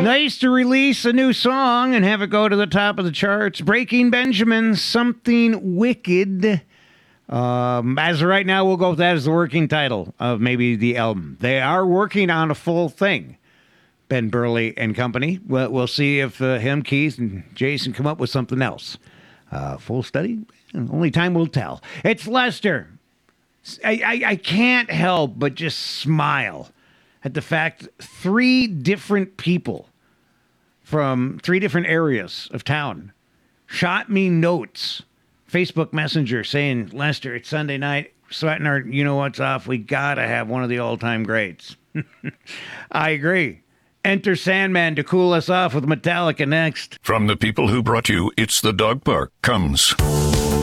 Nice to release a new song and have it go to the top of the charts. Breaking Benjamin, Something Wicked. As of right now, we'll go with that as the working title of maybe the album. They are working on a full thing, Ben Burley and company. We'll see if him, Keith, and Jason come up with something else. Full study? Only time will tell. It's Lester. I can't help but just smile at the fact 3 different people from 3 different areas of town shot me notes, Facebook Messenger, saying, Lester, it's Sunday night, sweating our you-know-what's off. We got to have one of the all-time greats. I agree. Enter Sandman to cool us off with Metallica next. From the people who brought you It's the Dog Park comes